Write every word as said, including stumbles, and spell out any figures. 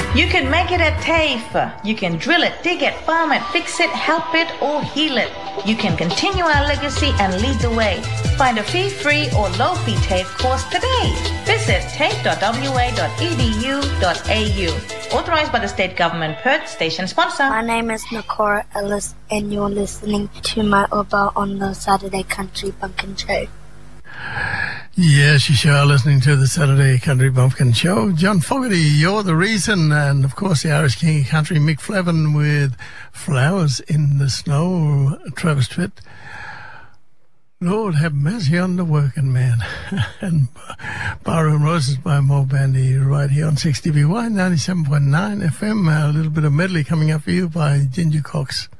You can make it at TAFE. You can drill it, dig it, farm it, fix it, help it, or heal it. You can continue our legacy and lead the way. Find a fee-free or low-fee TAFE course today. Visit tafe dot w a dot e d u dot a u. Authorized by the state government, Perth station sponsor. My name is Nakora Ellis, and you're listening to my Uber on the Saturday Country Bumpkin Show. Yes, you sure are listening to the Saturday Country Bumpkin Show. John Fogerty, You're the Reason, and of course the Irish King of Country, Mick Flavin, with Flowers in the Snow, Travis Tritt. Lord have mercy on the working man. And Barroom Roses by Mo Bandy right here on six D B Y ninety-seven point nine F M. A little bit of medley coming up for you by Ginger Cox.